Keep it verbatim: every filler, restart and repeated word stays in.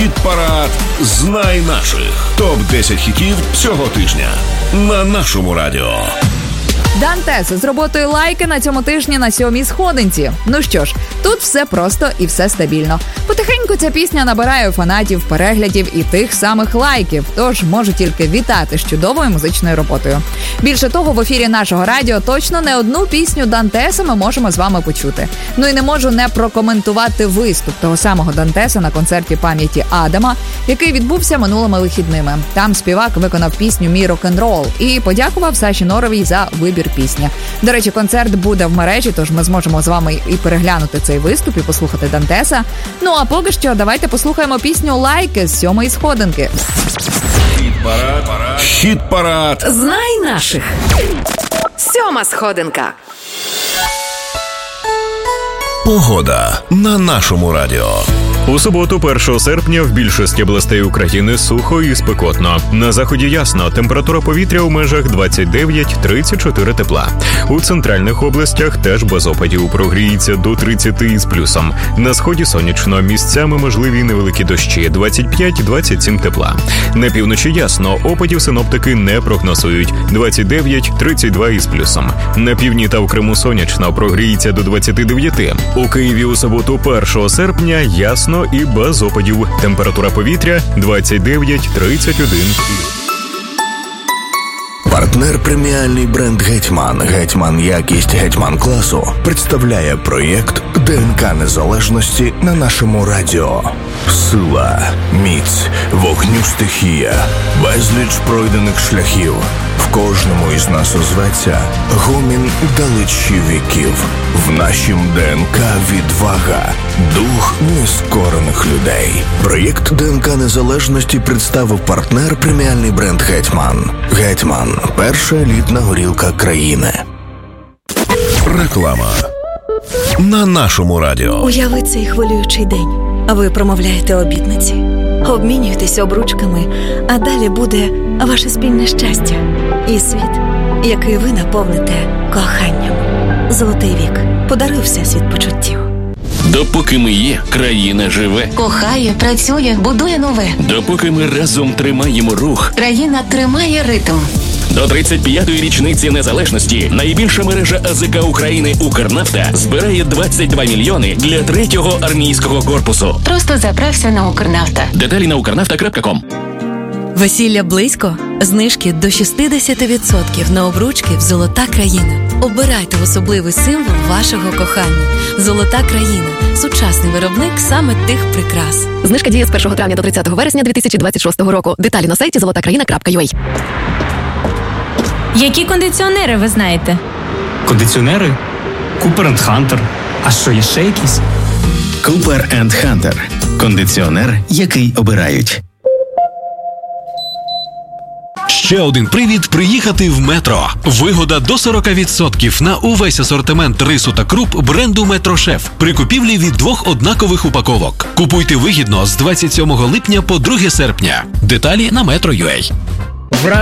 Хіт-парад «Знай наших». топ десять хітів цього тижня на нашому радіо. Дантес з роботою «Лайки» на цьому тижні на сьомій сходинці. Ну що ж, тут все просто і все стабільно. Потихеньку ця пісня набирає фанатів, переглядів і тих самих лайків, тож можу тільки вітати з чудовою музичною роботою. Більше того, в ефірі нашого радіо точно не одну пісню Дантеса ми можемо з вами почути. Ну і не можу не прокоментувати виступ того самого Дантеса на концерті пам'яті Адама, який відбувся минулими вихідними. Там співак виконав пісню «Мій рок-н-рол» і подякував Саші Норовій за вибір пісня. До речі, концерт буде в мережі, тож ми зможемо з вами і переглянути цей виступ, і послухати Дантеса. Ну а поки що давайте послухаємо пісню «Лайки» з сьомої сходинки. Хіт-парад. Хіт-парад. Знай наших. Сьома сходинка. Погода на нашому радіо. У суботу, першого серпня, в більшості областей України сухо і спекотно. На заході ясно, температура повітря у межах двадцять дев'ять - тридцять чотири тепла. У центральних областях теж без опадів, прогріється до тридцяти з плюсом. На сході сонячно, місцями можливі невеликі дощі, двадцять п'ять - двадцять сім тепла. На півночі ясно, опадів синоптики не прогнозують, двадцять дев'ять - тридцять два із плюсом. На півдні та в Криму сонячно, прогріється до двадцяти дев'яти. У Києві у суботу, першого серпня, ясно і без опадів. Температура повітря двадцять дев'ять - тридцять один. Партнер преміальний бренд «Гетьман». «Гетьман» якість «Гетьман» класу представляє проєкт ДНК незалежності на нашому радіо. Сила, міць, вогню стихія, безліч пройдених шляхів. В кожному із нас озветься гомін далечі віків. В нашім ДНК відвага, дух нескорених людей. Проєкт ДНК незалежності представив партнер преміальний бренд «Гетьман». «Гетьман» – перша елітна горілка країни. Реклама на нашому радіо. Уяви цей хвилюючий день. Ви промовляєте обітниці, обмінюєтеся обручками, а далі буде ваше спільне щастя і світ, який ви наповните коханням. Золотий вік. Подаруй всесвіт почуттів. Допоки ми є, країна живе. Кохає, працює, будує нове. Допоки ми разом тримаємо рух, країна тримає ритм. До тридцять п'ятої річниці незалежності найбільша мережа АЗК України «Укрнафта» збирає двадцять два мільйони для третього армійського корпусу. Просто заправся на «Укрнафта». Деталі на укрнафта крапка ком. Весілля близько? Знижки до шістдесят відсотків на обручки в «Золота країна». Обирайте особливий символ вашого кохання. «Золота країна» – сучасний виробник саме тих прикрас. Знижка діє з першого травня до тридцятого вересня дві тисячі двадцять шостого року. Деталі на сайті золота країна крапка ю а. Які кондиціонери ви знаєте? Кондиціонери? Cooper енд Hunter. А що, є ще якісь? Cooper енд Hunter. Кондиціонер, який обирають. Ще один привід приїхати в Метро. Вигода до сорок відсотків на увесь асортимент рису та круп бренду «Метрошеф» при купівлі від двох однакових упаковок. Купуйте вигідно з двадцять сьомого липня по друге серпня. Деталі на метро крапка ю а.